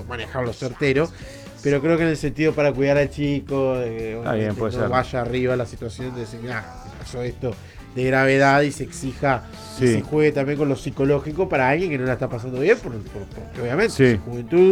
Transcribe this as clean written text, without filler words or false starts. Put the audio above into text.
manejarlo certero. Pero creo que en el sentido para cuidar al chico, bien, puede no ser. vaya arriba la situación de decir, pasó esto de gravedad y se exija y se juegue también con lo psicológico para alguien que no la está pasando bien, porque obviamente Sí. su juventud